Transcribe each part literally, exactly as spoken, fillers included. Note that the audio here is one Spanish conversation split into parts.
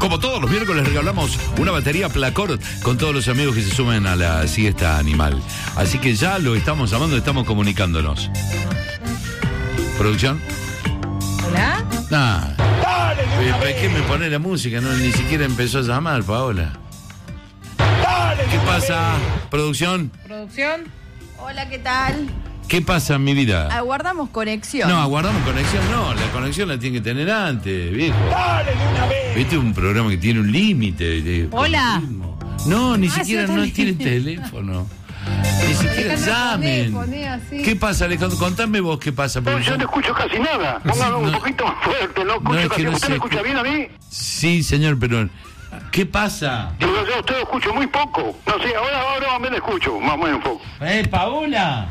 Como todos los miércoles regalamos una batería Placort con todos los amigos que se sumen a la siesta animal. Así que ya lo estamos llamando, estamos comunicándonos. ¿Producción? ¿Hola? Nah. ¿Para qué me pone la música? No, ni siquiera empezó a llamar, Paola. ¿Qué pasa, producción? ¿Producción? Hola, ¿qué tal? ¿Qué pasa en mi vida? Aguardamos conexión. No, aguardamos conexión, no. La conexión la tiene que tener antes, viejo. Dale de una vez. Viste, un programa que tiene un límite. de- Hola. No, ni Ah, siquiera sí, no está tiene bien. teléfono. Ni siquiera Alejandro, llamen. poné, poné así. ¿Qué pasa, Alejandro? Contame vos qué pasa. No, porque yo yo- no escucho casi nada. Póngame No. un poquito más fuerte, no escucho No, es que casi. no ¿Usted se me escucha bien a mí? Sí, señor, pero ¿qué pasa? Digo, yo usted lo escucho muy poco. No sé, ahora, ahora también lo escucho, más o menos un poco. ¡Eh, Paola!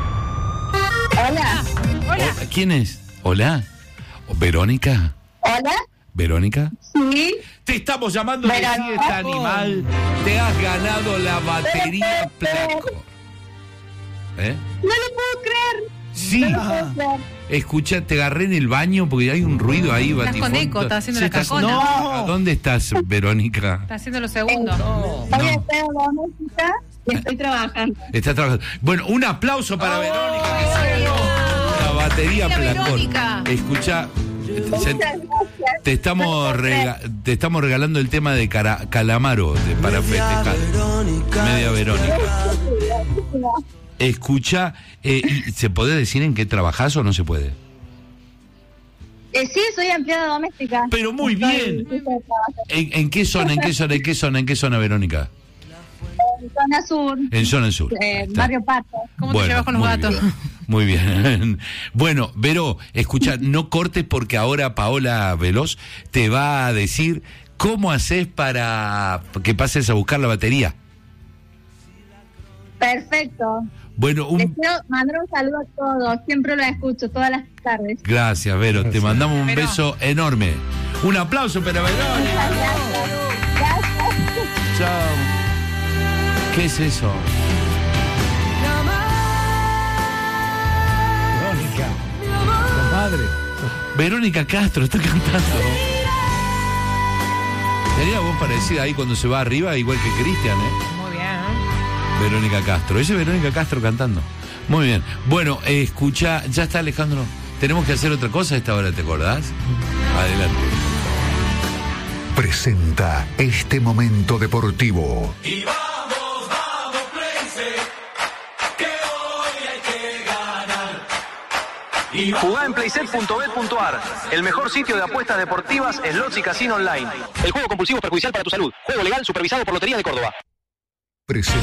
Hola. Hola. O- ¿Quién es? ¿Hola? ¿O ¿Verónica? Hola. ¿Verónica? Sí. Te estamos llamando de Verónica. Siesta Animal. Te has ganado la batería Placort. ¿Eh? No lo puedo creer. Sí. No lo puedo creer. Escucha, te agarré en el baño porque hay un ruido ahí, Estás batifonto. con eco, estás haciendo Sí, la cacona. No. ¿Dónde estás, Verónica? Está haciendo lo segundo. Voy a hacer doméstica y estoy trabajando. Está trabajando. Bueno, un aplauso para Verónica que se ganó la batería Mira, Placort. Verónica. Escucha, se- Muchas gracias. te estamos rega- te estamos regalando el tema de cara- Calamaro de, para festejar. Media Verónica. Escucha, eh, ¿y ¿se puede decir en qué trabajás o no se puede? Eh, sí, soy empleada doméstica. Pero muy Estoy- bien. estoy trabajando ¿En, en qué zona, en qué zona, en qué zona, en qué zona, Verónica? en zona sur, En zona sur. eh, Está. barrio Pato. ¿Cómo te llevas con los muy gatos? bien, muy bien. Bueno, Vero, escucha, no cortes porque ahora Paola Veloz te va a decir cómo haces para que pases a buscar la batería. Perfecto. Bueno, Les un... quiero mandar un saludo a todos. Siempre lo escucho todas las tardes. Gracias, Vero, te mandamos un Vero. beso enorme. Un aplauso para Verónica. Muchas gracias. Gracias. Chao. ¿Qué es eso? Verónica, compadre. Verónica Castro está cantando. Tenía voz parecida ahí cuando se va arriba, igual que Cristian, ¿eh? Muy bien. Verónica Castro. Ese es Verónica Castro cantando. Muy bien. Bueno, eh, escucha, ya está Alejandro. Tenemos que hacer otra cosa a esta hora, ¿te acordás? Adelante. Presenta este momento deportivo. Y vamos, vamos, Playce, que hoy hay que ganar. Y Jugá en playset punto bet punto ar, el mejor sitio de apuestas deportivas, slots y casino online. El juego compulsivo es perjudicial para tu salud. Juego legal supervisado por Lotería de Córdoba. Presentó.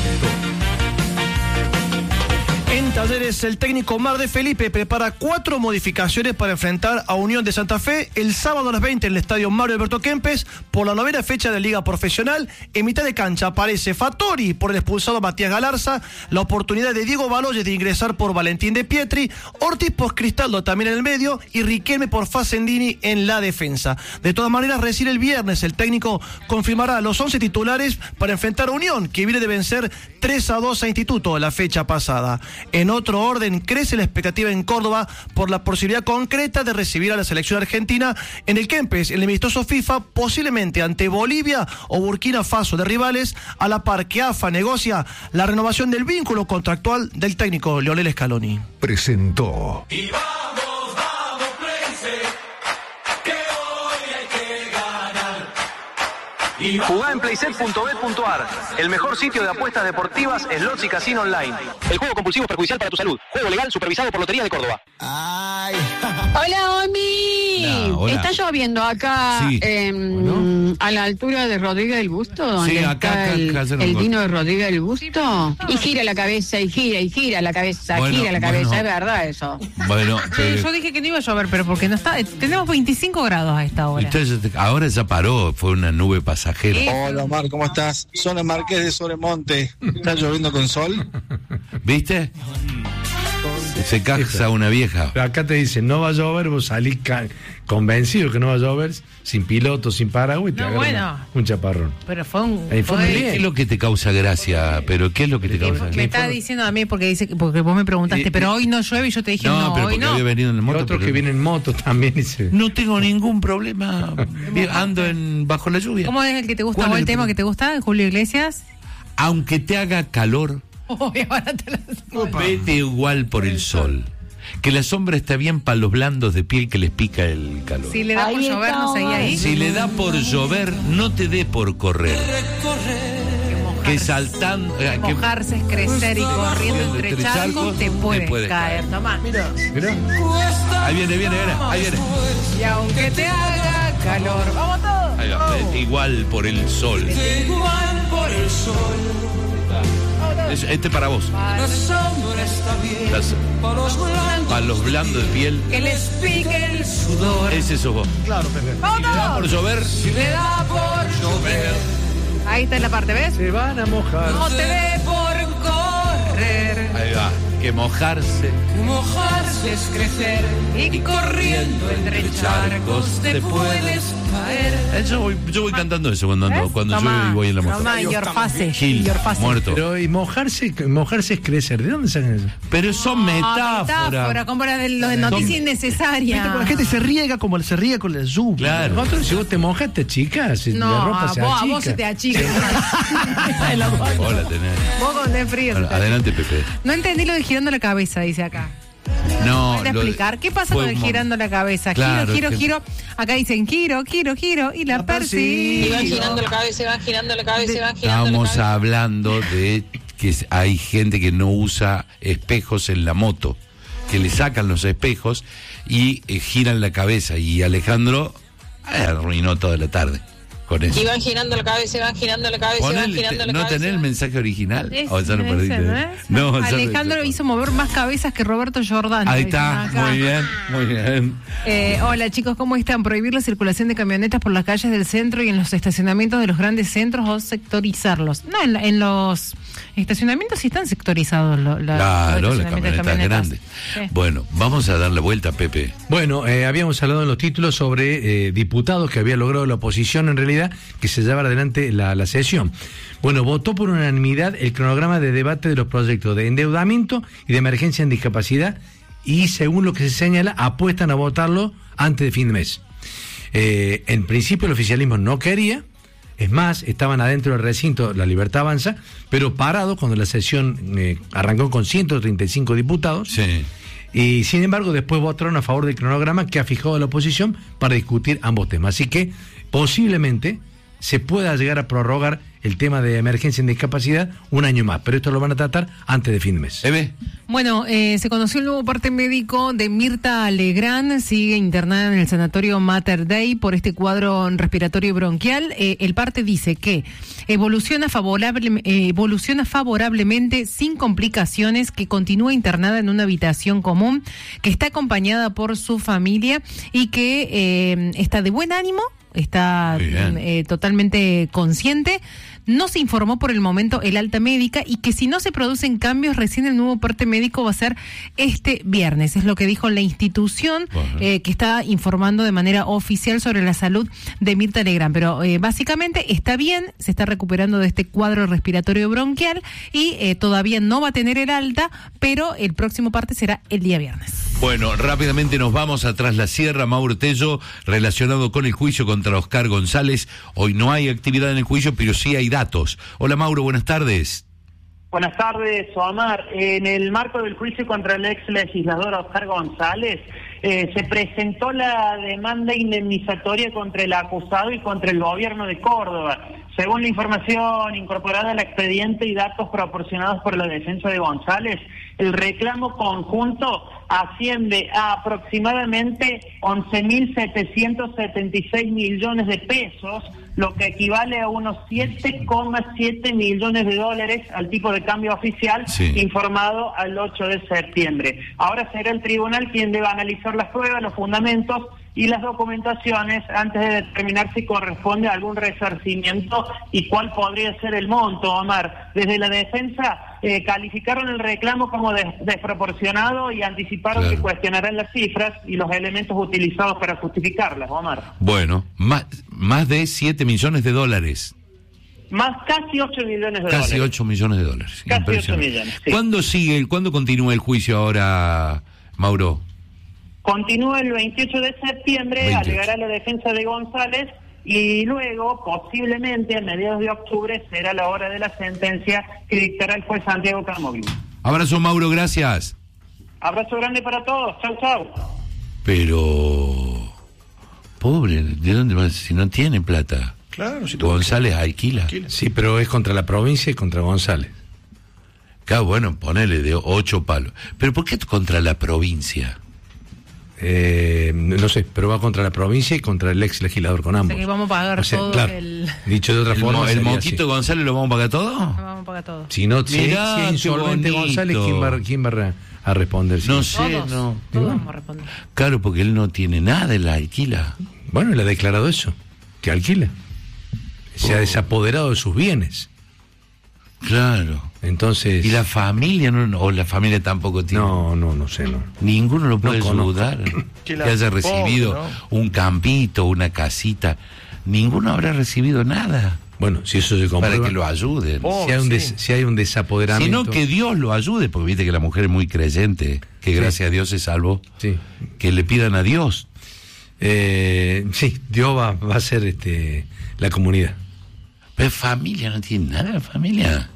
En Talleres, el técnico Mar de Felipe prepara cuatro modificaciones para enfrentar a Unión de Santa Fe el sábado a las veinte en el estadio Mario Alberto Kempes por la novena fecha de Liga Profesional. En mitad de cancha aparece Fattori por el expulsado Matías Galarza, la oportunidad de Diego Baloyes de ingresar por Valentín de Pietri, Ortiz Post-Cristaldo también en el medio y Riquelme por Facendini en la defensa. De todas maneras, recién el viernes el técnico confirmará los once titulares para enfrentar a Unión, que viene de vencer tres a dos a Instituto la fecha pasada. En otro orden, crece la expectativa en Córdoba por la posibilidad concreta de recibir a la selección argentina en el Kempes, el amistoso FIFA, posiblemente ante Bolivia o Burkina Faso de rivales, a la par que A F A negocia la renovación del vínculo contractual del técnico Lionel Scaloni. Presentó. Y vamos, vamos, Playce, que hoy hay que ganar. Y Jugá en playset punto bet punto ar, el mejor sitio de apuestas deportivas, slots y casino online. El juego compulsivo es perjudicial para tu salud. Juego legal supervisado por Lotería de Córdoba. Hola, Omi. Hola, hola. Está lloviendo acá Sí. eh, Bueno. a la altura de Rodríguez del Busto, donde Sí, acá, está acá, el, acá se nos el corta. vino de Rodríguez del Busto. Y gira la cabeza, y gira, y gira la cabeza, Bueno, gira la cabeza. bueno. Es verdad eso. Bueno, Sí, pero- yo dije que no iba a llover, pero porque no está. eh, Tenemos veinticinco grados a esta hora. entonces, ahora ya paró, fue una nube pasajera. Sí. Hola Omar, ¿cómo estás? Soy el Marqués de Sobremonte. ¿Está lloviendo con sol? ¿Viste? Se casa una vieja. Pero acá te dicen, no va a llover, vos salís ca- convencido que no va a llover, sin piloto, sin paraguas, y te No, agarra bueno. una- un chaparrón. Pero fue un. Ahí fue muy fue- bien. ¿Qué es lo que te causa gracia? Pero ¿qué es lo que te causa Me gracia? está diciendo a mí porque dice porque vos me preguntaste, Eh, pero eh, hoy no llueve y yo te dije No, no, pero hoy porque no. había venido en el Y moto. otros pero- que vienen en moto también, dice. No tengo ningún problema. Ando en bajo la lluvia. ¿Cómo es el que te gusta ¿Cuál o es el el tema problema? que te gusta, Julio Iglesias? Aunque te haga calor, Uy, ahora te la... vete igual por el sol. Que la sombra está bien para los blandos de piel que les pica el calor. Si le da por llover, no seguía ahí. Si le da por llover, no te dé por correr. Que mojarse. Que saltando. eh, que- Mojarse es crecer y corriendo entre Entre charcos charcos te puedes, te puedes caer. caer. Tomá. Mirá. Ahí viene, viene, viene. Ahí viene. Y aunque te haga calor, vamos todos. Ahí va, vete igual por el sol. Igual por el sol, Es- Este para vos. la sombra está bien. Las- Para los blancos, Para los blandos de piel, Que les pique el sudor. ese sos vos. Claro, Pepe. Vamos Si le da por todos. llover, Si le da por llover. Ahí está la parte, ¿ves? Se van a mojar. No te dé por correr. ahí va. Que mojarse. mojarse es crecer. Y corriendo entre charcos te puedes caer. Eh, Yo voy, yo voy cantando eso cuando ando, ¿Ves? cuando Toma, llueve y voy en la moto. toma, your face, Gil, your face. muerto. Pero, Pero y mojarse, mojarse es crecer. ¿De dónde sacan eso? son Ah, metáforas. metáfora, como la de lo de noticia Son- innecesaria. Viste, la gente se riega como se riega con la lluvia. Claro. Nosotros, si vos te mojas, te achicas. Si No, la ropa a se vos, a achica. vos se te achica. Hola, tenés. Vos con el frío. Bueno, adelante, Pepe. No entendí lo de girando la cabeza, dice acá. No, ¿Puedes lo de- explicar? ¿Qué pasa fue con el un mon- girando la cabeza? Claro, giro, es giro, que- giro. Acá dicen giro, giro, giro. Y la, La persigo. Y van girando la cabeza, y van girando la cabeza, y van girando la Estamos cabeza. hablando de que hay gente que no usa espejos en la moto, que le sacan los espejos y eh, giran la cabeza. Y Alejandro eh, arruinó toda la tarde con eso. Y van girando la cabeza, y van girando la cabeza, y van Ponele, girando la ¿no cabeza. tenés el mensaje original? Es- ¿O ya lo ese, perdiste? ¿no es? No, ya lo- Alejandro hizo mover más cabezas que Roberto Jordán. Ahí dicen está, acá. muy bien, muy bien. Eh, hola chicos, ¿cómo están? Prohibir la circulación de camionetas por las calles del centro y en los estacionamientos de los grandes centros o sectorizarlos. No, en, la- en los estacionamientos sí están sectorizados lo- la- Claro, los la estacionamientos camioneta de es camionetas. grande. Sí. Bueno, vamos a dar la vuelta, Pepe. Bueno, eh, habíamos hablado en los títulos sobre eh, diputados que había logrado la oposición en realidad que se llevara adelante la, la sesión. Bueno, votó por unanimidad el cronograma de debate de los proyectos de endeudamiento y de emergencia en discapacidad y según lo que se señala apuestan a votarlo antes de fin de mes. Eh, en principio el oficialismo no quería, es más, estaban adentro del recinto La Libertad Avanza, pero parados cuando la sesión eh, arrancó con ciento treinta y cinco diputados. Sí. Y sin embargo, después votaron a favor del cronograma que ha fijado la oposición para discutir ambos temas. Así que posiblemente se pueda llegar a prorrogar el tema de emergencia en discapacidad un año más, pero esto lo van a tratar antes de fin de mes. Eve, Bueno, eh, se conoció el nuevo parte médico de Mirta Legrand, sigue internada en el sanatorio Mater Dei por este cuadro respiratorio bronquial. Eh, el parte dice que evoluciona, favorable, eh, evoluciona favorablemente sin complicaciones, que continúa internada en una habitación común, que está acompañada por su familia y que eh, está de buen ánimo, está Muy bien. eh, totalmente consciente. No se informó por el momento el alta médica y que si no se producen cambios, recién el nuevo parte médico va a ser este viernes. Es lo que dijo la institución Bueno. eh, que está informando de manera oficial sobre la salud de Mirta Legrand. Pero eh, básicamente está bien, se está recuperando de este cuadro respiratorio bronquial y eh, todavía no va a tener el alta, pero el próximo parte será el día viernes. bueno, rápidamente nos vamos atrás la sierra, Mauro Tello, relacionado con el juicio contra Oscar González. Hoy no hay actividad en el juicio, pero sí hay datos. Hola Mauro, buenas tardes. Buenas tardes, Omar. En el marco del juicio contra el ex legislador Oscar González, eh, se presentó la demanda indemnizatoria contra el acusado y contra el gobierno de Córdoba. Según la información incorporada al expediente y datos proporcionados por la defensa de González, el reclamo conjunto asciende a aproximadamente once mil setecientos setenta y seis millones de pesos, lo que equivale a unos siete coma siete millones de dólares al tipo de cambio oficial, Sí. informado al ocho de septiembre. Ahora será el tribunal quien deba analizar las pruebas, los fundamentos y las documentaciones antes de determinar si corresponde a algún resarcimiento y cuál podría ser el monto, Omar. Desde la defensa eh, calificaron el reclamo como des- desproporcionado y anticiparon Claro. que cuestionarán las cifras y los elementos utilizados para justificarlas, Omar. Bueno, más, más de siete millones de dólares. Más casi ocho millones de Casi dólares. ocho millones de dólares. Casi Impresionante. ocho millones, sí. ¿Cuándo sigue, cuándo continúa el juicio ahora, Mauro? Continúa el veintiocho de septiembre, veintiocho. alegará la defensa de González y luego, posiblemente a mediados de octubre, será la hora de la sentencia que dictará el juez Santiago Camoglio. Abrazo, Mauro, gracias. Abrazo grande para todos. Chau, chau. Pero, pobre, ¿de dónde va? Si no tiene plata. Claro, si tú González alquila. Sí, pero es contra la provincia y contra González. Claro, bueno, ponele de ocho palos. ¿Pero por qué contra la provincia? Eh, no sé, pero va contra la provincia y contra el ex legislador con O ambos. sea que vamos a pagar O sea, todo claro, el... dicho de otra ¿El, forma, mo- el sería moquito así. González lo vamos a pagar todo? Vamos a pagar todo. Si no, si, Mirá, si es qué insolvente bonito. González, ¿quién va, quién va a re- a responder? No Sí. sé, Todos, no. todos vamos a responder. Claro, porque él no tiene nada, él la alquila. Bueno, él ha declarado eso, que alquila. Se ha Oh. desapoderado de sus bienes. Claro. Entonces... ¿Y la familia no, no- o la familia tampoco tiene? No, no, no sé, no. Ninguno lo puede No conozco. ayudar. Que Que la- haya recibido pobre, un campito, una casita. Ninguno habrá recibido nada Bueno, si eso se comprueba... para que lo ayuden. Oh, si, hay un sí. des- si hay un desapoderamiento... Sino que Dios lo ayude, porque viste que la mujer es muy creyente, que Sí. gracias a Dios se salvó. Sí. Que le pidan a Dios. Eh, sí, Dios va, va a ser este, la comunidad. Pero familia, no tiene nada la familia.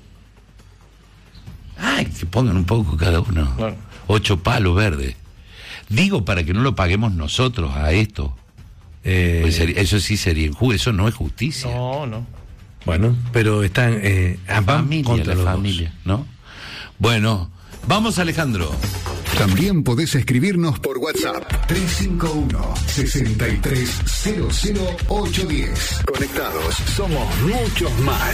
Ay, que pongan un poco cada uno. Claro. Ocho palos verdes. Digo para que no lo paguemos nosotros a esto. Eh, Pues sería- eso sí sería injusto, eso no es justicia. No, no. Bueno, pero están eh, La van familia, contra la los dos. familia, ¿no? Bueno, vamos Alejandro. También podés escribirnos por WhatsApp tres cinco uno, seis tres cero cero ocho uno cero. Conectados, somos muchos más.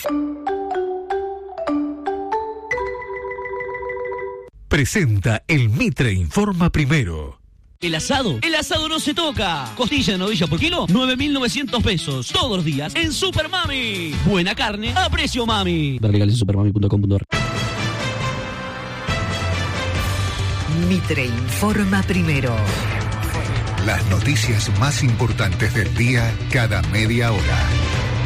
Presenta el Mitre Informa Primero. El asado, el asado no se toca. Costilla de novilla por kilo, nueve mil novecientos pesos. Todos los días en Super Mami. Buena carne a precio mami. Ver legales en supermami punto com punto a r. Mitre Informa Primero. Las noticias más importantes del día cada media hora.